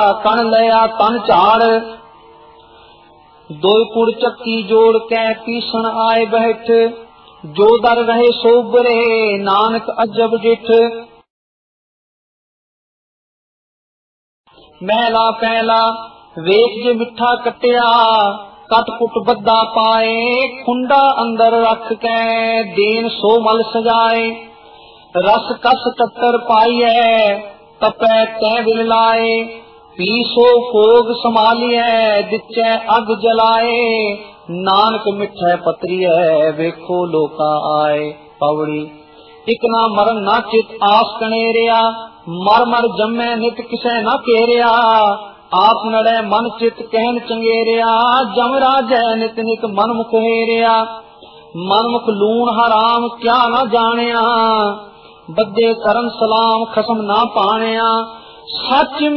कण लया तन झाड़। दोय पुड़ चक्की जोड़ कै पीसन आए बैठ, जो दर रहे सोबरे नानक अजब डिठ। महला पहला वेख जे मिठा कटिया, कट कुट बद्दा पाए, खुंडा अंदर रख कै देन सो मल सजाए। रस कस टट्टर पाइए तपै तै बिल लाए, पीसो भोग संभालिए दिचै अग जलाए। नानक मिठै पतरिए वेखो लोका आए। पौड़ी इक ना मरण ना चित आस कनेरिया, मर मर जमै नित किसै न केरिया। आप नड़े मन चित कहन चंगेरिया, जम राजै नित नित मन मुख हेरिया। मन मुख लूण हराम क्या न जानिया, बद्दे करन सलाम खसम ना पानिया। सच